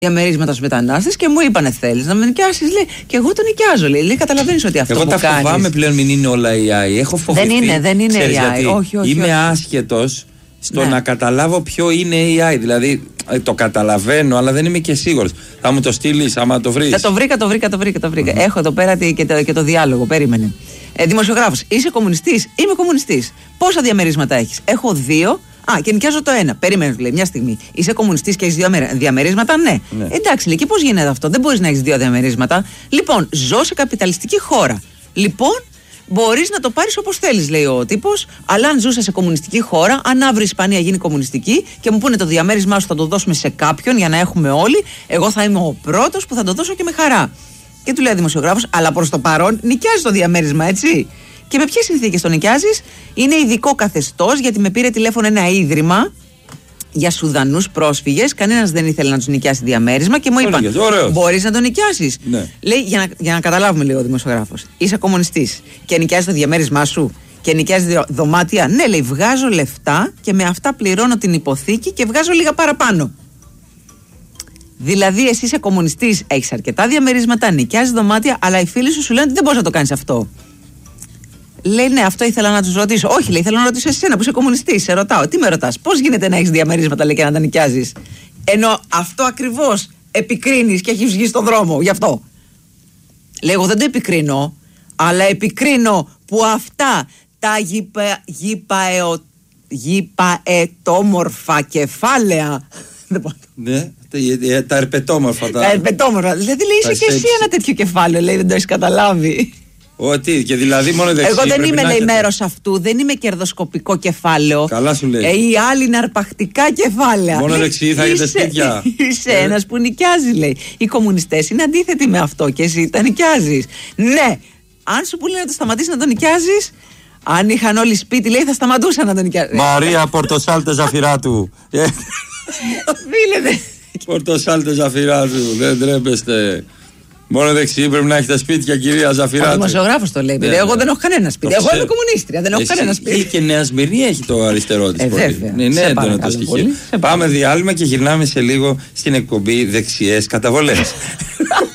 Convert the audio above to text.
διαμερίσματα στους μετανάστες και μου είπανε: θέλεις να με νοικιάσεις? Λέει, και εγώ τον νοικιάζω. Λέει, καταλαβαίνεις ότι αυτό εγώ που κάνεις. Εγώ τα φοβάμαι πλέον, μην είναι όλα AI. Έχω φοβηθεί. Δεν είναι AI. Όχι. Είμαι άσχετος στο να καταλάβω ποιο είναι AI. Δηλαδή το καταλαβαίνω, αλλά δεν είμαι και σίγουρος. Θα μου το στείλεις άμα το βρεις? Το βρήκα. Έχω εδώ πέρα και το διάλογο. Περίμενε. Δημοσιογράφος, είσαι κομμουνιστής? Είμαι κομμουνιστής. Πόσα διαμερίσματα έχεις? Έχω 2. Και νοικιάζω το 1. Περίμενε, λέει, μια στιγμή. Είσαι κομμουνιστής και έχεις 2 διαμερίσματα? Ναι. Εντάξει, λέει, και πώς γίνεται αυτό? Δεν μπορείς να έχεις 2 διαμερίσματα. Λοιπόν, ζω σε καπιταλιστική χώρα. Λοιπόν, μπορείς να το πάρεις όπως θέλεις, λέει ο τύπος. Αλλά αν ζούσα σε κομμουνιστική χώρα, αν αύριο η Ισπανία γίνει κομμουνιστική και μου πούνε το διαμέρισμά σου θα το δώσουμε σε κάποιον για να έχουμε όλοι, εγώ θα είμαι ο πρώτος που θα το δώσω και με χαρά. Και του λέει ο δημοσιογράφος, αλλά προς το παρόν νοικιάζει το διαμέρισμα, έτσι. Και με ποιες συνθήκες το νοικιάζεις? Είναι ειδικό καθεστώς, γιατί με πήρε τηλέφωνο ένα ίδρυμα για Σουδανούς πρόσφυγες. Κανένας δεν ήθελε να τους νοικιάσει διαμέρισμα και μου είπαν: μπορείς να το νοικιάσεις? Ναι. Λέει, για να καταλάβουμε, λέει ο δημοσιογράφος, είσαι κομμουνιστής και νοικιάζεις το διαμέρισμά σου και νοικιάζεις δωμάτια? Ναι, λέει, βγάζω λεφτά και με αυτά πληρώνω την υποθήκη και βγάζω λίγα παραπάνω. Δηλαδή, εσύ είσαι κομμουνιστής, έχεις αρκετά διαμερίσματα, νοικιάζεις δωμάτια, αλλά οι φίλοι σου λένε ότι δεν μπορείς να το κάνεις αυτό. Λέει, ναι, αυτό ήθελα να τους ρωτήσω. Όχι, λέει, θέλω να ρωτήσω εσένα που είσαι κομμουνιστής. Σε ρωτάω, τι με ρωτάς? Πώς γίνεται να έχεις διαμερίσματα, λέει, και να τα νοικιάζεις? Ενώ αυτό ακριβώς επικρίνεις και έχεις βγει στον δρόμο, γι' αυτό. Λέει, εγώ δεν το επικρίνω, αλλά επικρίνω που αυτά τα γηπαετόμορφα κεφάλαια. Ναι, τα ερπετόμορφα. Τα ερπετόμορφα. Δηλαδή, λέει, είσαι και εσύ ένα τέτοιο κεφάλαιο, λέει, δεν το έχεις καταλάβει. Ότι, και δηλαδή μόνο δεξί. Εγώ δεν είμαι, λέει, μέρος αυτού, δεν είμαι κερδοσκοπικό κεφάλαιο. Καλά σου λέει. Οι άλλοι είναι αρπακτικά κεφάλαια. Μόνο δεξί θα έχετε σπίτια. Είσαι ένας που νοικιάζει, λέει. Οι κομμουνιστές είναι αντίθετοι με αυτό και εσύ τα νοικιάζεις. Ναι, αν σου πούνε να το σταματήσεις να το νοικιάζεις, αν είχαν όλοι σπίτι, λέει, θα σταματούσαν να το νοικιάζουν. Μαρία Πορτοσάλτε Ζαφυράτου. Φίλε, Πορτοσάλτε Ζαφυράτου, δεν τρέπεστε. Μόνο δεξί πρέπει να έχει τα σπίτια, κυρία Ζαφυράτου. Ο δημοσιογράφος το λέει. Εγώ δεν έχω κανένα σπίτι. Εγώ είμαι κομμουνίστρια, δεν έχω κανένα σπίτι. Και Νέα Σμυρνή έχει το αριστερό της. Βέβαια. Είναι έντονο το στοιχείο. Πάμε διάλειμμα και γυρνάμε σε λίγο στην εκπομπή Δεξιές Καταβολές.